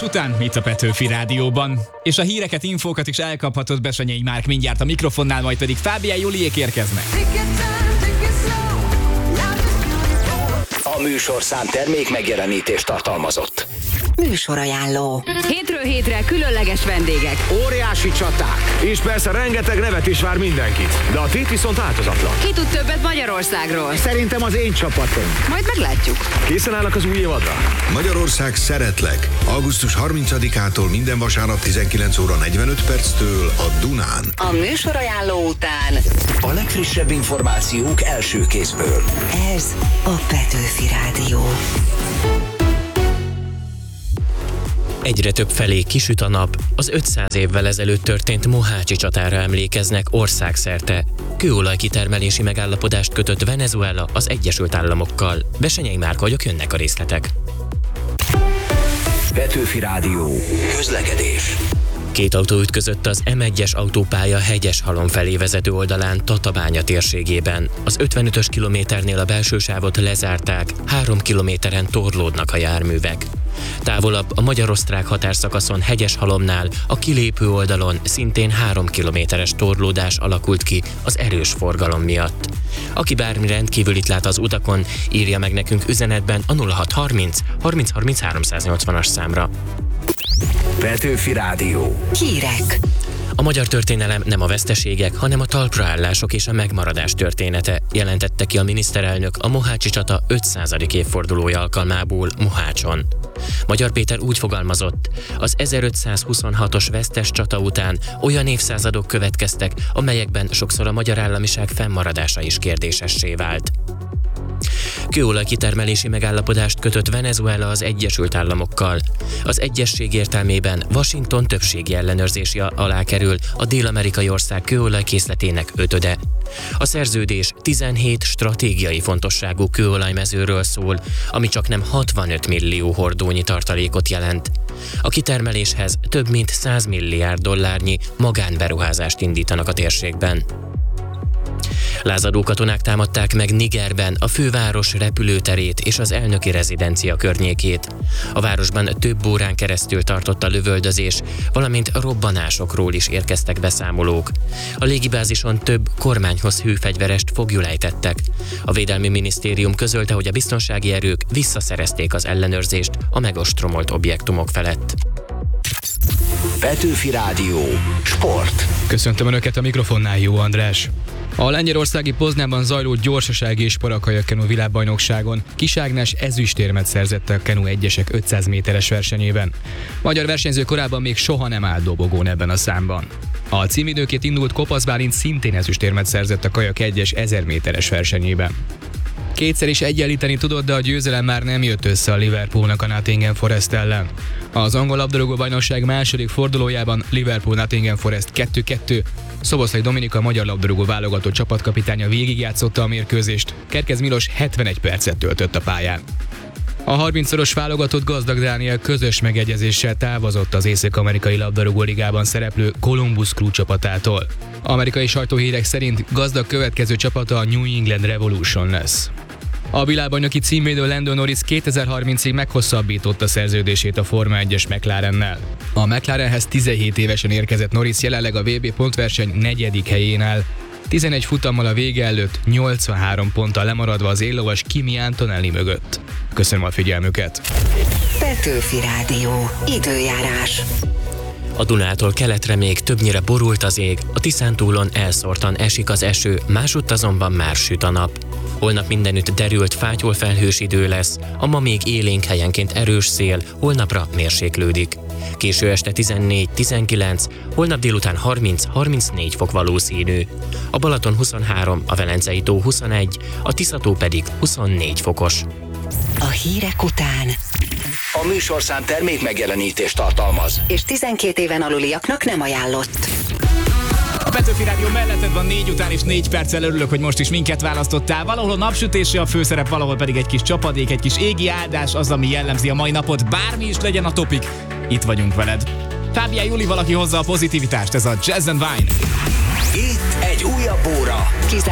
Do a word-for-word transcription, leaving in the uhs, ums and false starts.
nyolc után itt a Petőfi Rádióban. És a híreket, infókat is elkaphatod Bessenyei Márk mindjárt a mikrofonnál, majd pedig Fábián Juliék érkeznek. A műsorszám termék megjelenítést tartalmazott. Műsorajánló. Hétről hétre különleges vendégek. Óriási csaták. És persze rengeteg nevet is vár mindenkit. De a tét viszont változatlan. Ki tud többet Magyarországról? Szerintem az én csapatom. Majd meglátjuk. Készen állnak az új évadra? Magyarország szeretlek. augusztus harmincadikától minden vasárnap tizenkilenc óra negyvenöt perctől a Dunán. A műsorajánló után A legfrissebb információk első kézből. ez a Petőfi Rádió. Egyre több felé kisüt a nap, az ötszáz évvel ezelőtt történt Mohácsi csatára emlékeznek országszerte. Kőolajkitermelési megállapodást kötött Venezuela az Egyesült Államokkal. Bessenyei Márk vagyok, jönnek a részletek. Petőfi Rádió. Közlekedés. Két autó ütközött az em egyes autópálya Hegyeshalom felé vezető oldalán Tatabánya térségében. Az ötvenötös kilométernél a belső sávot lezárták, három kilométeren torlódnak a járművek. Távolabb a magyar-osztrák határszakaszon Hegyeshalomnál a kilépő oldalon szintén három kilométeres torlódás alakult ki az erős forgalom miatt. Aki bármi rendkívülit lát az utakon, írja meg nekünk üzenetben a nulla hat harminc harminc harminc háromszáznyolcvanas számra. Petőfi Rádió. Hírek. A magyar történelem nem a veszteségek, hanem a talpraállások és a megmaradás története, jelentette ki a miniszterelnök a Mohácsi csata ötszázadik évfordulója alkalmából Mohácson. Magyar Péter úgy fogalmazott, az ezerötszázhuszonhatos vesztes csata után olyan évszázadok következtek, amelyekben sokszor a magyar államiság fennmaradása is kérdésessé vált. Kőolajkitermelési megállapodást kötött Venezuela az Egyesült Államokkal. Az egyezség értelmében Washington többségi ellenőrzési alá kerül a dél-amerikai ország kőolajkészletének ötöde. A szerződés tizenhét stratégiai fontosságú kőolajmezőről szól, ami csaknem hatvanöt millió hordónyi tartalékot jelent. A kitermeléshez több mint száz milliárd dollárnyi magánberuházást indítanak a térségben. Lázadó katonák támadták meg Nigerben a főváros repülőterét és az elnöki rezidencia környékét. A városban több órán keresztül tartott a lövöldözés, valamint robbanásokról is érkeztek beszámolók. A légibázison több kormányhoz hű fegyverest foglyul ejtettek. A Védelmi Minisztérium közölte, hogy a biztonsági erők visszaszerezték az ellenőrzést a megostromolt objektumok felett. Petőfi Rádió. Sport. Köszöntöm Önöket, a mikrofonnál Jó András. A lengyelországi Poznában zajló gyorsasági és parakaja kenu világbajnokságon Kis Ágnes ezüstérmet szerzett a kenu egyesek ötszáz méteres versenyében. Magyar versenyző korábban még soha nem állt dobogón ebben a számban. A címidőként indult Kopasz Bálint szintén ezüstérmet szerzett a kajak egyes ezer méteres versenyében. Kétszer is egyenlíteni tudott, de a győzelem már nem jött össze a Liverpoolnak a Nottingham Forest ellen. Az angol labdarúgó bajnokság második fordulójában Liverpool Nottingham Forest kettő kettő, Szoboszlai Dominika magyar labdarúgó válogatott csapatkapitánya végigjátszotta a mérkőzést, Kerkez Milos hetvenegy percet töltött a pályán. A harmincszoros válogatott Gazdag Dániel közös megegyezéssel távozott az Észak-amerikai labdarúgó ligában szereplő Columbus Crew csapatától. Amerikai sajtóhírek szerint Gazdag következő csapata a New England Revolution lesz. A világbajnoki címvédő Lando Norris kétezer-harmincig meghosszabbította szerződését a Forma egyes McLarennel. A McLarenhez tizenhét évesen érkezett Norris jelenleg a vé bé pontverseny negyedik helyén áll. tizenegy futammal a vége előtt nyolcvanhárom ponttal lemaradva az éllovas Kimi Antonelli mögött. Köszönöm a figyelmüket! Petőfi Rádió. Időjárás. A Dunától keletre még többnyire borult az ég, a Tiszántúlon elszórtan esik az eső, másutt azonban már süt a nap. Holnap mindenütt derült, fátyol felhős idő lesz, a ma még élénk helyenként erős szél, holnapra mérséklődik. Késő este tizennégy-tizenkilenc, holnap délután harminc-harmincnégy fok valószínű. A Balaton huszonhárom, a Velencei tó huszonegy, a Tisza-tó pedig huszonnégy fokos. A hírek után A műsorszám termék megjelenítést tartalmaz. és tizenkét éven aluliaknak nem ajánlott. A Petőfi Rádió melletted van négy után és négy perccel, örülök, hogy most is minket választottál. Valahol a napsütésre a főszerep, valahol pedig egy kis csapadék, egy kis égi áldás, az, ami jellemzi a mai napot, bármi is legyen a topik. Itt vagyunk veled. Fábián Juli, valaki hozza a pozitivitást, ez a Jazz and Wine. Itt egy újabb óra.